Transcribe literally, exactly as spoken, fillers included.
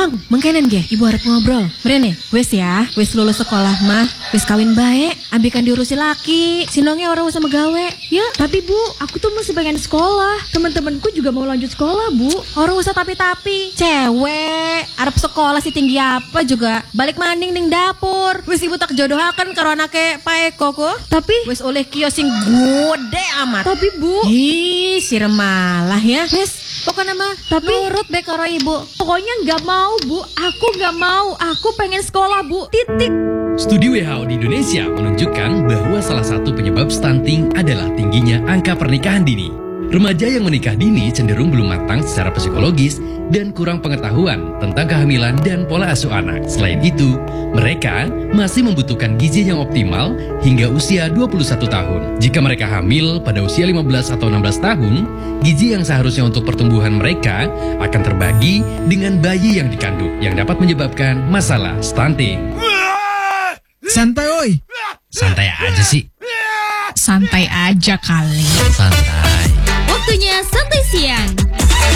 Mang, mengkenen ge, ibu harap ngobrol. Mrene, wes ya, wes lulus sekolah mah, wes kawin bae, ambilkan diurusi laki, sinongnya orang usah megawe. Ya, tapi Bu, aku tuh masih pengen sekolah. Teman-temanku juga mau lanjut sekolah, Bu. Orang usah tapi-tapi. Cewek, arep sekolah si tinggi apa juga, balik maning ning dapur. Wes ibu tak jodohaken karo anake Pak Eko kok. Tapi wes oleh kios sing gede amat. Tapi Bu, ih, si remalah ya. Wes, pokoknya mah tapi nurut be karo ibu. Pokoknya nggak mau Bu, aku nggak mau. Aku pengen sekolah Bu, titik. Studi W H O di Indonesia menunjukkan bahwa salah satu penyebab stunting adalah tingginya angka pernikahan dini. Remaja yang menikah dini cenderung belum matang secara psikologis dan kurang pengetahuan tentang kehamilan dan pola asuh anak. Selain itu, mereka masih membutuhkan gizi yang optimal hingga usia dua puluh satu tahun. Jika mereka hamil pada usia lima belas atau enam belas tahun, gizi yang seharusnya untuk pertumbuhan mereka akan terbagi dengan bayi yang dikandung yang dapat menyebabkan masalah stunting. Santai oi. Santai aja sih. Santai aja kali. Santai. Waktunya santai siang.